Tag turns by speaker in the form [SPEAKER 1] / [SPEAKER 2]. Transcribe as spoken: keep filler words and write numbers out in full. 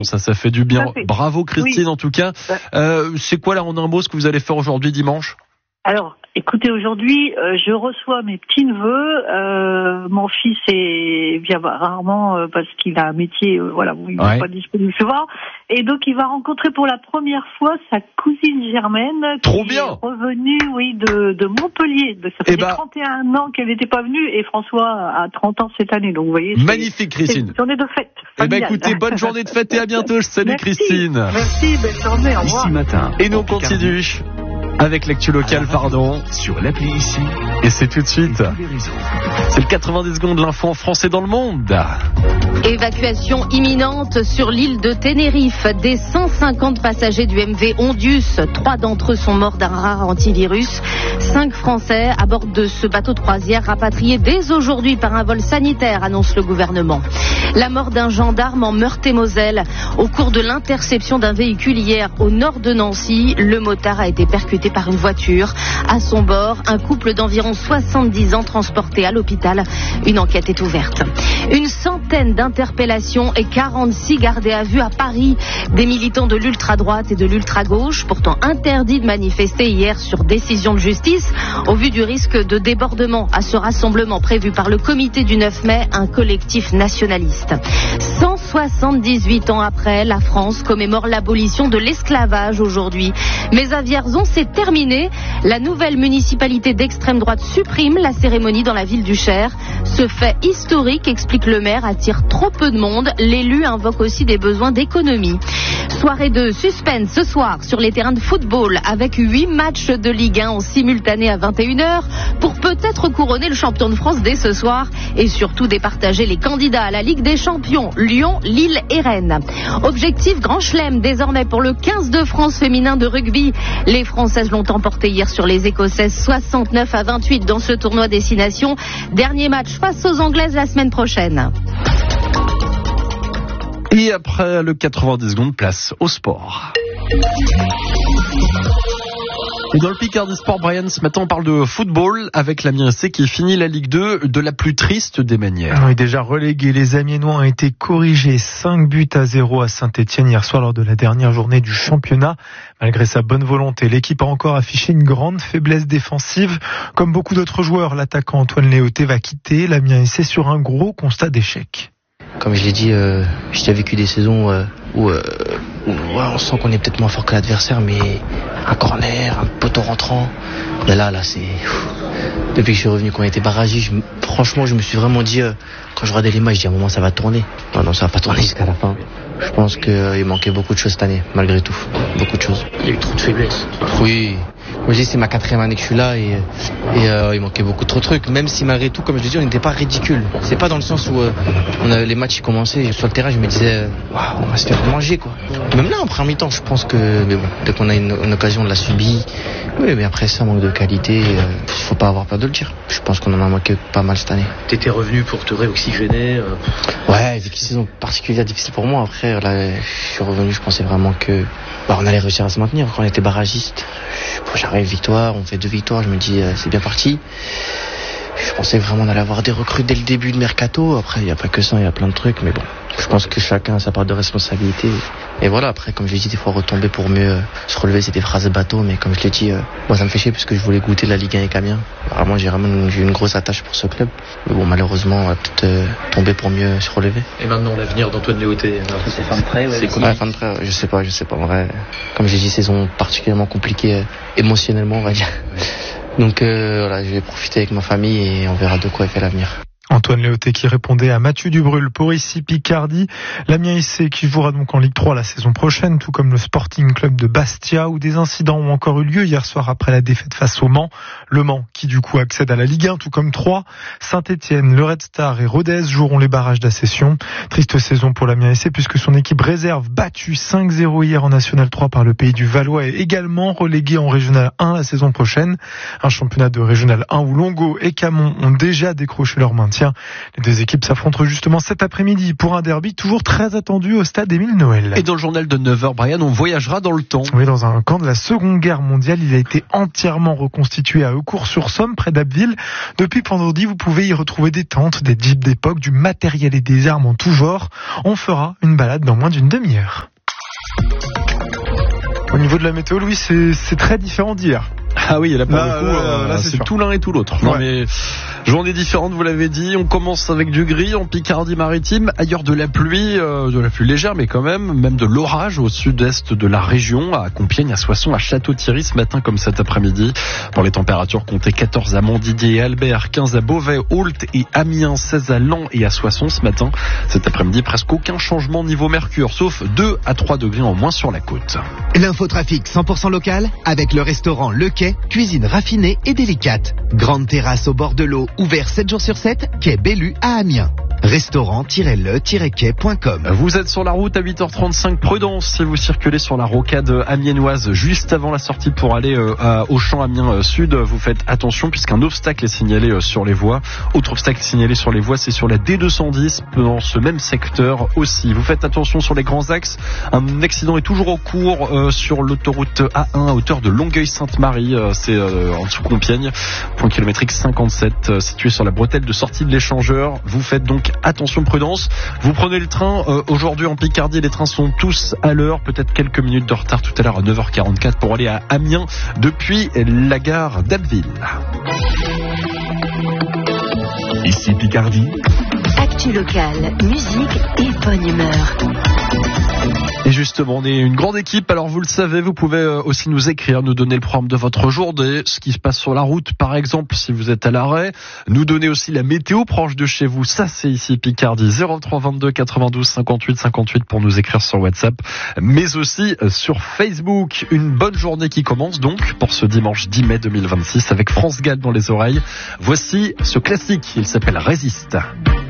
[SPEAKER 1] Ça, ça fait du bien.
[SPEAKER 2] Fait.
[SPEAKER 1] Bravo Christine,
[SPEAKER 2] oui.
[SPEAKER 1] En tout cas. Euh, c'est quoi là en un mot ce que vous allez faire aujourd'hui dimanche?
[SPEAKER 2] Alors, écoutez, aujourd'hui, euh, je reçois mes petits-neveux. Euh, mon fils est vient rarement euh, parce qu'il a un métier, euh, voilà, où il n'est
[SPEAKER 1] ouais.
[SPEAKER 2] pas disponible souvent. Et donc, il va rencontrer pour la première fois sa cousine Germaine.
[SPEAKER 1] Trop
[SPEAKER 2] qui
[SPEAKER 1] bien.
[SPEAKER 2] est revenue, oui, de, de Montpellier. Ça
[SPEAKER 1] Eh
[SPEAKER 2] fait
[SPEAKER 1] bah,
[SPEAKER 2] trente et un ans qu'elle n'était pas venue et François a trente ans cette année. Donc, vous voyez.
[SPEAKER 1] Magnifique Christine.
[SPEAKER 2] C'est une journée de fête.
[SPEAKER 1] Eh ben écoutez, bonne journée de fête et à bientôt. Salut
[SPEAKER 2] Merci.
[SPEAKER 1] Christine.
[SPEAKER 2] Merci, belle journée. Au revoir.
[SPEAKER 3] Ici matin.
[SPEAKER 1] Et nous on continue avec l'actu locale, pardon.
[SPEAKER 3] Sur l'appli Ici.
[SPEAKER 1] Et c'est tout de suite.
[SPEAKER 3] Tous les réseaux.
[SPEAKER 1] C'est le quatre-vingt-dix secondes de l'info en français dans le monde.
[SPEAKER 4] Évacuation imminente sur l'île de Tenerife. Des cent cinquante passagers du M V Ondius, trois d'entre eux sont morts d'un rare antivirus. Cinq Français à bord de ce bateau de croisière rapatrié dès aujourd'hui par un vol sanitaire, annonce le gouvernement. La mort d'un gendarme en Meurthe-et-Moselle. Au cours de l'interception d'un véhicule hier au nord de Nancy, le motard a été percuté par une voiture. À son bord, un couple d'environ soixante-dix ans transporté à l'hôpital. Une enquête est ouverte. Une centaine d'interpellations et quarante-six gardés à vue à Paris. Des militants de l'ultra-droite et de l'ultra-gauche, pourtant interdits de manifester hier sur décision de justice, au vu du risque de débordement à ce rassemblement prévu par le comité du neuf mai, un collectif nationaliste. cent soixante-dix-huit ans après, la France commémore l'abolition de l'esclavage aujourd'hui. Mais à Vierzon, c'est terminé. La nouvelle municipalité d'extrême droite supprime la cérémonie dans la ville du Cher. Ce fait historique, explique le maire, attire trop peu de monde. L'élu invoque aussi des besoins d'économie. Soirée de suspense ce soir sur les terrains de football avec huit matchs de Ligue un en simultané à vingt et une heures pour peut-être couronner le champion de France dès ce soir et surtout départager les candidats à la Ligue des Champions, Lyon, Lille et Rennes. Objectif Grand Chelem désormais pour le quinze de France féminin de rugby. Les Françaises l'ont emporté hier sur les Écossaises soixante-neuf à vingt-huit dans ce tournoi Destination. Dernier match face aux Anglaises la semaine prochaine.
[SPEAKER 1] Et après le quatre-vingt-dix secondes, place au sport. Et dans le Picardie Sport, Brian, ce matin on parle de football avec l'Amiens F C qui finit la Ligue deux de la plus triste des manières.
[SPEAKER 5] Oui, déjà relégués, les Amiénois ont été corrigés cinq buts à zéro à Saint-Etienne hier soir lors de la dernière journée du championnat. Malgré sa bonne volonté, l'équipe a encore affiché une grande faiblesse défensive. Comme beaucoup d'autres joueurs, l'attaquant Antoine Léoté va quitter l'Amiens F C sur un gros constat d'échec.
[SPEAKER 6] Comme je l'ai dit, euh, j'ai déjà vécu des saisons euh, où, euh, où ouais, on sent qu'on est peut-être moins fort que l'adversaire, mais un corner, un poteau rentrant. Mais là, là, c'est... Depuis que je suis revenu, qu'on a été barragé, je... franchement, je me suis vraiment dit, euh, quand je regardais les matchs, je dis à un moment, ça va tourner. Non, non, ça va pas tourner jusqu'à la fin. Je pense qu'il euh, manquait beaucoup de choses cette année, malgré tout. Beaucoup de choses.
[SPEAKER 7] Il y a eu trop de faiblesses.
[SPEAKER 6] Oui. Moi, je dis, c'est ma quatrième année que je suis là et, et euh, il manquait beaucoup trop de trucs. Même si malgré tout, comme je le dis, on n'était pas ridicule. C'est pas dans le sens où euh, on a, les matchs ils commençaient sur le terrain, je me disais, waouh, on va se faire manger quoi. Même là, en première mi-temps, je pense que, mais bon, dès qu'on a une, une occasion, on l'a subi. Oui, mais après ça, manque de qualité, il euh, faut pas avoir peur de le dire. Je pense qu'on en a manqué pas mal cette année.
[SPEAKER 7] T'étais revenu pour te réoxygéner. Euh...
[SPEAKER 6] Ouais, vu que c'est une saison particulière, difficile pour moi. Après, là, je suis revenu, je pensais vraiment que bah, on allait réussir à se maintenir. Quand on était barragiste, j'arrive victoire, on fait deux victoires, je me dis euh, c'est bien parti. Je pensais vraiment qu'on allait avoir des recrues dès le début de Mercato. Après, il n'y a pas que ça, il y a plein de trucs. Mais bon, je pense que chacun a sa part de responsabilité. Et voilà, après, comme je l'ai dit, des fois retomber pour mieux euh, se relever, c'est des phrases bateau. Mais comme je l'ai dit, euh, moi ça me fait chier parce que je voulais goûter de la Ligue un avec Amiens. Vraiment, j'ai vraiment une, j'ai une grosse attache pour ce club. Mais bon, malheureusement, on va peut-être euh, tomber pour mieux se relever.
[SPEAKER 7] Et maintenant, l'avenir d'Antoine Léoté, c'est fin de prêt, ouais, c'est
[SPEAKER 6] ouais, fin de prêt, je sais pas, je sais pas. En vrai, comme j'ai dit, saison particulièrement compliquée euh, émotionnellement, on va dire. Donc euh, voilà, je vais profiter avec ma famille et on verra de quoi est fait l'avenir.
[SPEAKER 5] Antoine Léoté qui répondait à Mathieu Dubrul pour Ici Picardie. L'Amiens F C qui jouera donc en Ligue trois la saison prochaine, tout comme le Sporting Club de Bastia, où des incidents ont encore eu lieu hier soir après la défaite face au Mans. Le Mans qui du coup accède à la Ligue un, tout comme Troyes. Saint-Etienne, le Red Star et Rodez joueront les barrages d'accession. Triste saison pour l'Amiens F C puisque son équipe réserve battue cinq zéro hier en National trois par le Pays du Valois est également reléguée en Régional un la saison prochaine. Un championnat de Régional un où Longo et Camon ont déjà décroché leur maintien. Bastia. Les deux équipes s'affrontent justement cet après-midi pour un derby toujours très attendu au stade Émile Noël.
[SPEAKER 1] Et dans le journal de neuf heures, Brian, on voyagera dans le temps.
[SPEAKER 5] Oui, dans un camp de la Seconde Guerre mondiale, il a été entièrement reconstitué à Eucourt-sur-Somme, près d'Abbeville. Depuis vendredi, vous pouvez y retrouver des tentes, des jeeps d'époque, du matériel et des armes en tout genre. On fera une balade dans moins d'une demi-heure. Au niveau de la météo, Louis, c'est, c'est très différent d'hier.
[SPEAKER 1] Ah oui, là pour
[SPEAKER 5] là,
[SPEAKER 1] le coup,
[SPEAKER 5] là,
[SPEAKER 1] euh,
[SPEAKER 5] là, c'est,
[SPEAKER 1] c'est
[SPEAKER 5] sûr.
[SPEAKER 1] tout l'un et tout l'autre.
[SPEAKER 5] Ouais.
[SPEAKER 1] Non mais journée différente, vous l'avez dit. On commence avec du gris en Picardie-Maritime. Ailleurs de la pluie, euh, de la pluie légère, mais quand même, même de l'orage au sud-est de la région, à Compiègne, à Soissons, à Château-Thierry ce matin comme cet après-midi. Pour les températures, comptez quatorze à Montdidier et Albert, quinze à Beauvais, Ault et Amiens, seize à Laon et à Soissons ce matin. Cet après-midi, presque aucun changement niveau mercure, sauf deux à trois degrés en moins sur la côte.
[SPEAKER 3] L'infotrafic cent pour cent local avec le restaurant Le Quai, cuisine raffinée et délicate. Grande terrasse au bord de l'eau, ouvert sept jours sur sept, quai Bellu à Amiens. restaurant tiret le tiret quai point com.
[SPEAKER 1] Vous êtes sur la route à huit heures trente-cinq, prudence si vous circulez sur la rocade amiénoise juste avant la sortie pour aller euh, à Auchan Amiens euh, Sud. Vous faites attention puisqu'un obstacle est signalé euh, sur les voies. Autre obstacle signalé sur les voies, c'est sur la D deux cent dix dans ce même secteur aussi. Vous faites attention sur les grands axes. Un accident est toujours en cours euh, sur l'autoroute A un à hauteur de Longueuil-Sainte-Marie. Euh, c'est euh, en dessous Compiègne, point kilométrique cinquante-sept, euh, situé sur la bretelle de sortie de l'échangeur. Vous faites donc attention, prudence. Vous prenez le train. Euh, aujourd'hui en Picardie, les trains sont tous à l'heure. Peut-être quelques minutes de retard tout à l'heure à neuf heures quarante-quatre pour aller à Amiens depuis la gare d'Abbeville.
[SPEAKER 8] Ici Picardie.
[SPEAKER 9] Actu locale, musique et bonne humeur.
[SPEAKER 1] Et justement, on est une grande équipe, alors vous le savez, vous pouvez aussi nous écrire, nous donner le programme de votre journée, ce qui se passe sur la route par exemple si vous êtes à l'arrêt, nous donner aussi la météo proche de chez vous, ça c'est ici Picardie, zéro trois vingt-deux quatre-vingt-douze cinquante-huit cinquante-huit pour nous écrire sur WhatsApp, mais aussi sur Facebook. Une bonne journée qui commence donc pour ce dimanche dix mai deux mille vingt-six avec France Gall dans les oreilles. Voici ce classique, il s'appelle Résiste.